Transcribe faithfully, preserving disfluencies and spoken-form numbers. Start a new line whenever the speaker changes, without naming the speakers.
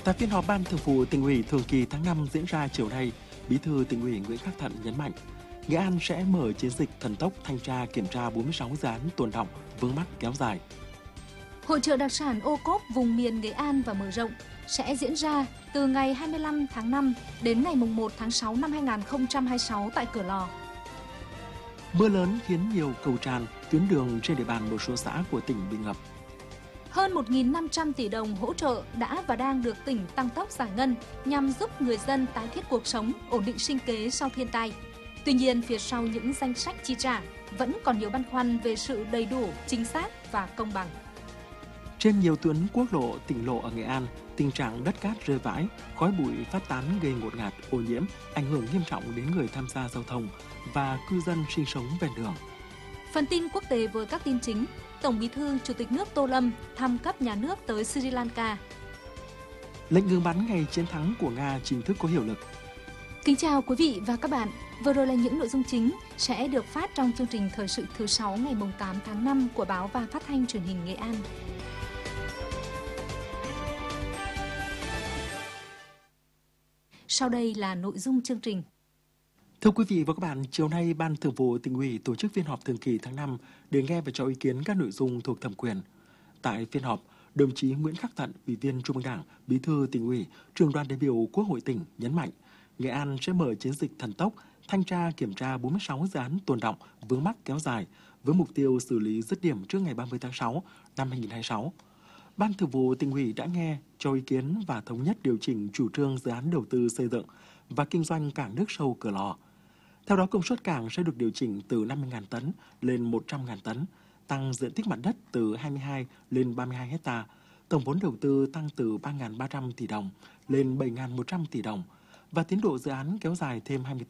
Tại phiên họp Ban Thường vụ Tỉnh ủy thường kỳ tháng năm diễn ra chiều nay, Bí thư Tỉnh ủy Nguyễn Khắc Thận nhấn mạnh, Nghệ An sẽ mở chiến dịch thần tốc thanh tra kiểm tra bốn mươi sáu dự án tồn đọng, vướng mắc kéo dài.
Hội chợ đặc sản ô cốp vùng miền Nghệ An và mở rộng sẽ diễn ra từ ngày hai mươi lăm tháng năm đến ngày mùng một tháng sáu năm hai nghìn không trăm hai mươi sáu tại Cửa Lò.
Mưa lớn khiến nhiều cầu tràn, tuyến đường trên địa bàn một số xã của tỉnh bị ngập.
Hơn một nghìn năm trăm tỷ đồng hỗ trợ đã và đang được tỉnh tăng tốc giải ngân nhằm giúp người dân tái thiết cuộc sống, ổn định sinh kế sau thiên tai. Tuy nhiên, phía sau những danh sách chi trả vẫn còn nhiều băn khoăn về sự đầy đủ, chính xác và công bằng.
Trên nhiều tuyến quốc lộ, tỉnh lộ ở Nghệ An, tình trạng đất cát rơi vãi, khói bụi phát tán gây ngột ngạt, ô nhiễm, ảnh hưởng nghiêm trọng đến người tham gia giao thông và cư dân sinh sống ven đường.
Phần tin quốc tế với các tin chính, Tổng Bí thư Chủ tịch nước Tô Lâm thăm cấp nhà nước tới Sri Lanka.
Lệnh ngừng bắn ngày chiến thắng của Nga chính thức có hiệu lực.
Kính chào quý vị và các bạn. Vừa rồi là những nội dung chính sẽ được phát trong chương trình thời sự thứ sáu ngày tám tháng năm của Báo và Phát thanh Truyền hình Nghệ An. Sau đây là nội dung chương trình.
Thưa quý vị và các bạn, chiều nay Ban Thường vụ Tỉnh ủy tổ chức phiên họp thường kỳ tháng năm để nghe và cho ý kiến các nội dung thuộc thẩm quyền. Tại phiên họp, đồng chí Nguyễn Khắc Thận, Ủy viên Trung ương Đảng, Bí thư Tỉnh ủy, Trưởng đoàn đại biểu Quốc hội tỉnh nhấn mạnh, Nghệ An sẽ mở chiến dịch thần tốc thanh tra kiểm tra bốn mươi sáu dự án tồn đọng, vướng mắc kéo dài với mục tiêu xử lý dứt điểm trước ngày ba mươi tháng sáu năm hai nghìn không trăm hai mươi sáu. Ban Thường vụ Tỉnh ủy đã nghe, cho ý kiến và thống nhất điều chỉnh chủ trương dự án đầu tư xây dựng và kinh doanh cảng nước sâu Cửa Lò. Theo đó, công suất cảng sẽ được điều chỉnh từ năm mươi nghìn tấn lên một trăm nghìn tấn, tăng diện tích mặt đất từ hai mươi hai lên ba mươi hai hectare, tổng vốn đầu tư tăng từ ba nghìn ba trăm tỷ đồng lên bảy nghìn một trăm tỷ đồng và tiến độ dự án kéo dài thêm hai mươi